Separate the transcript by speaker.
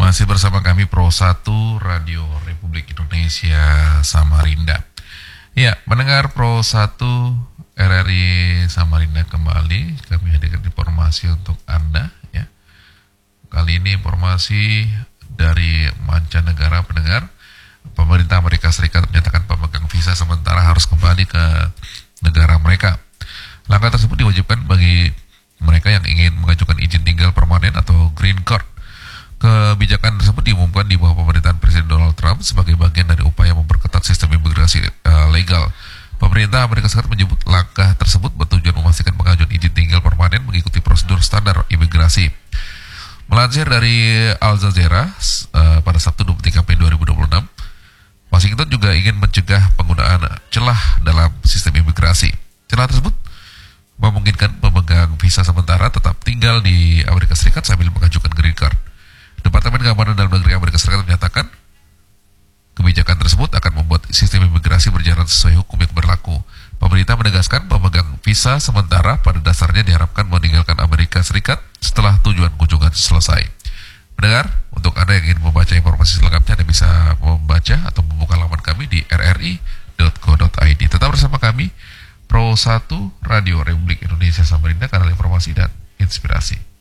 Speaker 1: Masih bersama kami Pro 1 Radio Republik Indonesia Samarinda. Ya, mendengar Pro 1 RRI Samarinda kembali, kami hadirkan informasi untuk Anda ya. Kali ini informasi dari mancanegara pendengar. Pemerintah Amerika Serikat menyatakan pemegang visa sementara harus kembali ke negara mereka. Langkah tersebut diwajibkan bagi mereka yang ingin mengajukan izin tinggal permanen atau green card. Kebijakan tersebut diumumkan di bawah pemerintahan Presiden Donald Trump sebagai bagian dari upaya memperketat sistem imigrasi legal. Pemerintah Amerika Serikat menyebut langkah tersebut bertujuan memastikan pengajuan izin tinggal permanen mengikuti prosedur standar imigrasi. Melansir dari Al Jazeera pada Sabtu 23 Mei 2026, Washington juga ingin mencegah penggunaan celah dalam sistem imigrasi. Celah tersebut memungkinkan pemegang visa sementara tetap tinggal di Amerika Serikat sambil mengajukan green card. Departemen Keamanan Dalam Negeri Amerika Serikat menyatakan kebijakan tersebut akan membuat sistem imigrasi berjalan sesuai hukum yang berlaku. Pemerintah menegaskan pemegang visa sementara pada dasarnya diharapkan meninggalkan Amerika Serikat setelah tujuan kunjungan selesai. Mendengar, untuk Anda yang ingin membaca informasi selengkapnya, Anda bisa membaca atau membuka laman kami di rri.co.id. Tetap bersama kami, Pro 1 Radio Republik Indonesia Samarinda, kanal informasi dan inspirasi.